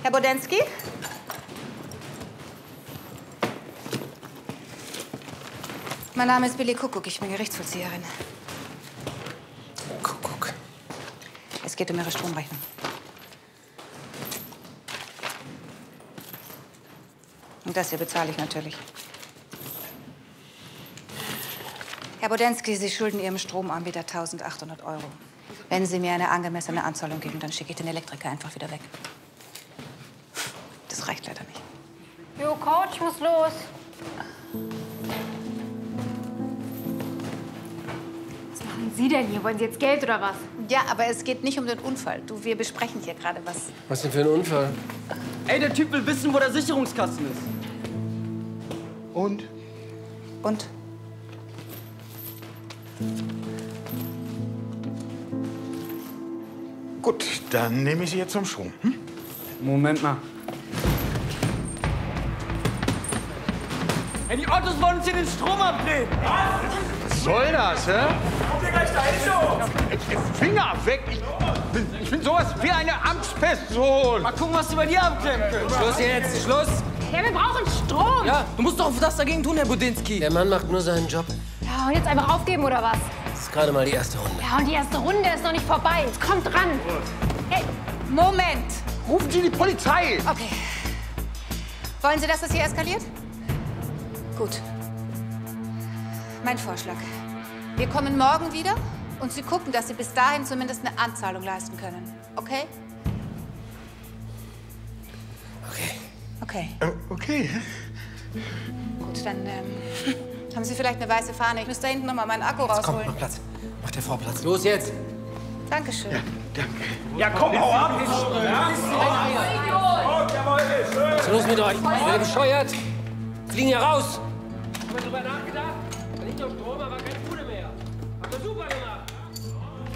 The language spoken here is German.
Herr Bodensky? Mein Name ist Billy Kuckuck, ich bin Gerichtsvollzieherin. Kuckuck. Es geht um Ihre Stromrechnung. Und das hier bezahle ich natürlich. Herr Bodensky, Sie schulden Ihrem Stromanbieter 1.800 €. Wenn Sie mir eine angemessene Anzahlung geben, dann schicke ich den Elektriker einfach wieder weg. Das reicht leider nicht. Jo, Coach, ich muss los. Was machen Sie denn hier? Wollen Sie jetzt Geld oder was? Ja, aber es geht nicht um den Unfall. Du, wir besprechen hier gerade was. Was denn für ein Unfall? Ey, der Typ will wissen, wo der Sicherungskasten ist. Und? Und? Gut, dann nehme ich Sie jetzt zum Strom. Hm? Moment mal. Ey, die Autos wollen uns hier den Strom abdrehen. Was soll das, hä? Kommt ihr gleich dahin, so? Finger weg! Ich bin sowas wie eine Amtsperson! Mal gucken, was sie bei dir abklemmen können. Schluss jetzt, Schluss! Ja, wir brauchen Strom. Ja, du musst doch das dagegen tun, Herr Bodensky. Der Mann macht nur seinen Job. Ja, und jetzt einfach aufgeben oder was? Das ist gerade mal die erste Runde. Ja, und die erste Runde ist noch nicht vorbei. Es kommt dran. Hey, Moment! Rufen Sie die Polizei! Okay. Wollen Sie, dass das hier eskaliert? Gut. Mein Vorschlag. Wir kommen morgen wieder und Sie gucken, dass Sie bis dahin zumindest eine Anzahlung leisten können. Okay? Okay. Okay. Okay. Gut, dann haben Sie vielleicht eine weiße Fahne. Ich muss da hinten noch mal meinen Akku Komm, rausholen. mach Platz. Mach der Frau Platz. Los jetzt! Dankeschön. Danke. Ja, komm, hau ab! Ja? Jawohl, schön! Was ist los mit euch? Seid ihr bescheuert? Fliegen hier raus! Haben wir drüber nachgedacht? Wenn ich noch Strom, aber kein